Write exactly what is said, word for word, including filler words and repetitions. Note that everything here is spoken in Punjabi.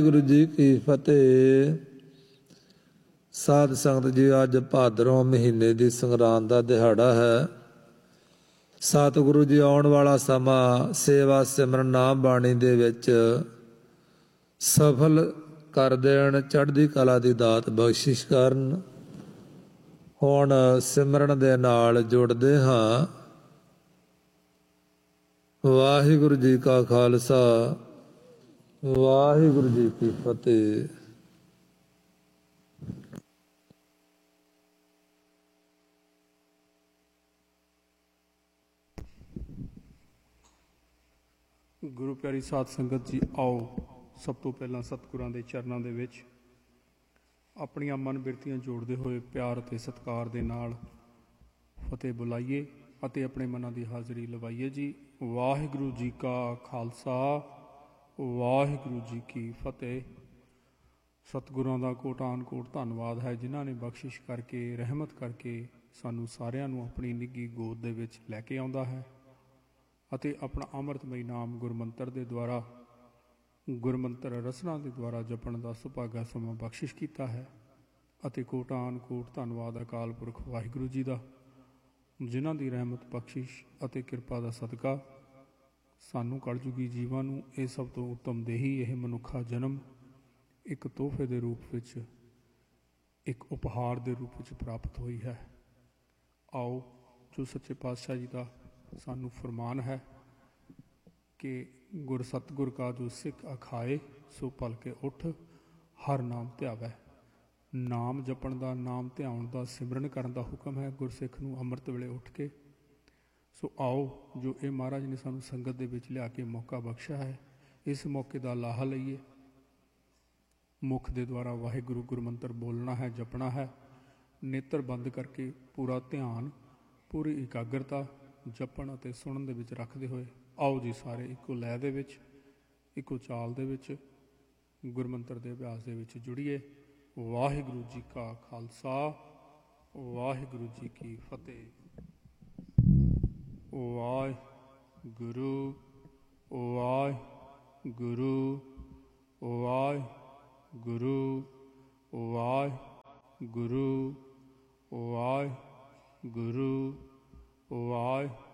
ਗੁਰੂ ਜੀ ਕੀ ਫਤਿਹ। ਸਾਧ ਸੰਗਤ ਜੀ, ਅੱਜ ਭਾਦਰੋਂ ਮਹੀਨੇ ਦੀ ਸੰਗਰਾਂਦ ਦਾ ਦਿਹਾੜਾ ਹੈ। ਸਤਿਗੁਰੂ ਜੀ ਆਉਣ ਵਾਲਾ ਸਮਾਂ ਸੇਵਾ ਸਿਮਰਨ ਨਾਮ ਬਾਣੀ ਦੇ ਵਿੱਚ ਸਫਲ ਕਰ ਦੇਣ, ਚੜ੍ਹਦੀ ਕਲਾ ਦੀ ਦਾਤ ਬਖਸ਼ਿਸ਼ ਕਰਨ। ਹੁਣ ਸਿਮਰਨ ਦੇ ਨਾਲ ਜੁੜਦੇ ਹਾਂ। ਵਾਹਿਗੁਰੂ ਜੀ ਕਾ ਖਾਲਸਾ, ਵਾਹਿਗੁਰੂ ਜੀ ਕੀ ਫਤਿਹ। ਗੁਰੂ ਪਿਆਰੀ ਸਾਧ ਸੰਗਤ ਜੀ, ਆਓ ਸਭ ਤੋਂ ਪਹਿਲਾਂ ਸਤਿਗੁਰਾਂ ਦੇ ਚਰਨਾਂ ਦੇ ਵਿੱਚ ਆਪਣੀਆਂ ਮਨ ਬਿਰਤੀਆਂ ਜੋੜਦੇ ਹੋਏ ਪਿਆਰ ਅਤੇ ਸਤਿਕਾਰ ਦੇ ਨਾਲ ਫਤਿਹ ਬੁਲਾਈਏ ਅਤੇ ਆਪਣੇ ਮਨਾਂ ਦੀ ਹਾਜ਼ਰੀ ਲਵਾਈਏ ਜੀ। ਵਾਹਿਗੁਰੂ ਜੀ ਕਾ ਖਾਲਸਾ, ਵਾਹਿਗੁਰੂ ਜੀ ਕੀ ਫਤਿਹ। ਸਤਿਗੁਰਾਂ ਦਾ ਕੋਟਾਨ ਕੋਟ ਧੰਨਵਾਦ ਹੈ, ਜਿਨ੍ਹਾਂ ਨੇ ਬਖਸ਼ਿਸ਼ ਕਰਕੇ, ਰਹਿਮਤ ਕਰਕੇ ਸਾਨੂੰ ਸਾਰਿਆਂ ਨੂੰ ਆਪਣੀ ਨਿੱਘੀ ਗੋਦ ਦੇ ਵਿੱਚ ਲੈ ਕੇ ਆਉਂਦਾ ਹੈ ਅਤੇ ਆਪਣਾ ਅੰਮ੍ਰਿਤਮਈ ਨਾਮ ਗੁਰਮੰਤਰ ਦੇ ਦੁਆਰਾ, ਗੁਰਮੰਤਰ ਰਸਨਾ ਦੇ ਦੁਆਰਾ ਜਪਣ ਦਾ ਸੁਭਾਗਾ ਸਮਾਂ ਬਖਸ਼ਿਸ਼ ਕੀਤਾ ਹੈ। ਅਤੇ ਕੋਟਾਨ ਕੋਟ ਧੰਨਵਾਦ ਅਕਾਲ ਪੁਰਖ ਵਾਹਿਗੁਰੂ ਜੀ ਦਾ, ਜਿਨ੍ਹਾਂ ਦੀ ਰਹਿਮਤ, ਬਖਸ਼ਿਸ਼ ਅਤੇ ਕਿਰਪਾ ਦਾ ਸਦਕਾ ਸਾਨੂੰ ਕਲਯੁਗੀ ਜੀਵਾਂ ਨੂੰ ਇਹ ਸਭ ਤੋਂ ਉੱਤਮ ਦੇਹੀ, ਇਹ ਮਨੁੱਖਾ ਜਨਮ ਇੱਕ ਤੋਹਫੇ ਦੇ ਰੂਪ ਵਿੱਚ, ਇੱਕ ਉਪਹਾਰ ਦੇ ਰੂਪ ਵਿੱਚ ਪ੍ਰਾਪਤ ਹੋਈ ਹੈ। ਆਓ, ਜੋ ਸੱਚੇ ਪਾਤਸ਼ਾਹ ਜੀ ਦਾ ਸਾਨੂੰ ਫਰਮਾਨ ਹੈ ਕਿ ਗੁਰ ਸਤਿਗੁਰ ਕਾ ਜੋ ਸਿੱਖ ਅਖਾਏ, ਸੋ ਭਲ ਕੇ ਉੱਠ ਹਰ ਨਾਮ ਧਿਆਵੈ। ਨਾਮ ਜਪਣ ਦਾ, ਨਾਮ ਧਿਆਉਣ ਦਾ, ਸਿਮਰਨ ਕਰਨ ਦਾ ਹੁਕਮ ਹੈ ਗੁਰਸਿੱਖ ਨੂੰ ਅੰਮ੍ਰਿਤ ਵੇਲੇ ਉੱਠ ਕੇ। ਸੋ ਆਓ, ਜੋ ਇਹ ਮਹਾਰਾਜ ਨੇ ਸਾਨੂੰ ਸੰਗਤ ਦੇ ਵਿੱਚ ਲਿਆ ਕੇ ਮੌਕਾ ਬਖਸ਼ਿਆ ਹੈ, ਇਸ ਮੌਕੇ ਦਾ ਲਾਹਾ ਲਈਏ। ਮੁੱਖ ਦੇ ਦੁਆਰਾ ਵਾਹਿਗੁਰੂ ਗੁਰਮੰਤਰ ਬੋਲਣਾ ਹੈ, ਜਪਣਾ ਹੈ। ਨੇਤਰ ਬੰਦ ਕਰਕੇ ਪੂਰਾ ਧਿਆਨ, ਪੂਰੀ ਇਕਾਗਰਤਾ ਜਪਣ ਅਤੇ ਸੁਣਨ ਦੇ ਵਿੱਚ ਰੱਖਦੇ ਹੋਏ ਆਓ ਜੀ ਸਾਰੇ ਇੱਕੋ ਲੈਅ ਦੇ ਵਿੱਚ, ਇੱਕੋ ਚਾਲ ਦੇ ਵਿੱਚ ਗੁਰਮੰਤਰ ਦੇ ਅਭਿਆਸ ਦੇ ਵਿੱਚ ਜੁੜੀਏ। ਵਾਹਿਗੁਰੂ ਜੀ ਕਾ ਖਾਲਸਾ, ਵਾਹਿਗੁਰੂ ਜੀ ਕੀ ਫਤਿਹ। ਵਾਹਿਗੁਰੂ, ਵਾਹਿਗੁਰੂ, ਵਾਹਿਗੁਰੂ, ਵਾਹਿਗੁਰੂ, ਵਾਹਿਗੁਰੂ, ਵਾਹਿ